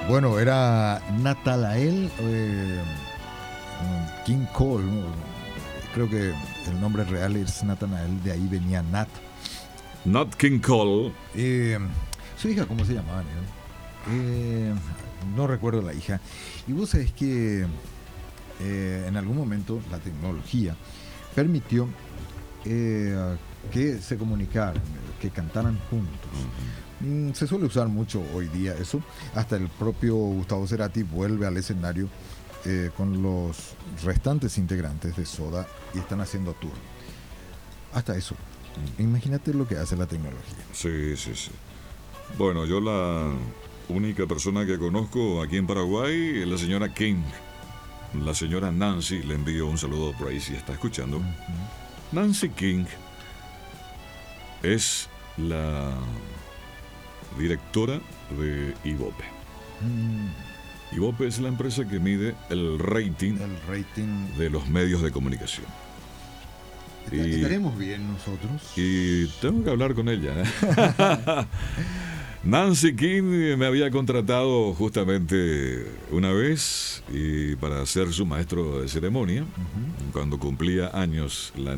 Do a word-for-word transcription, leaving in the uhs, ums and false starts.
Bueno, era Nathanael eh, King Cole, ¿no? Creo que el nombre real es Nathanael, de ahí venía Nat. Nat King Cole. Eh, su hija, ¿cómo se llamaba? Eh, no recuerdo la hija. Y vos sabés que eh, en algún momento la tecnología permitió eh, que se comunicaran, que cantaran juntos. Mm, se suele usar mucho hoy día eso. Hasta el propio Gustavo Cerati vuelve al escenario eh, con los restantes integrantes de Soda y están haciendo tour. Hasta eso. Imagínate lo que hace la tecnología. Sí, sí, sí. Bueno, yo la única persona que conozco aquí en Paraguay es la señora King. La señora Nancy, le envío un saludo por ahí si está escuchando. Uh-huh. Nancy King es la directora de Ibope. Mm. Ibope es la empresa que mide el rating, el rating de los medios de comunicación. Y, estaremos bien nosotros. Y tengo que hablar con ella. ¿eh? Nancy King me había contratado justamente una vez y para ser su maestro de ceremonia, uh-huh. cuando cumplía años la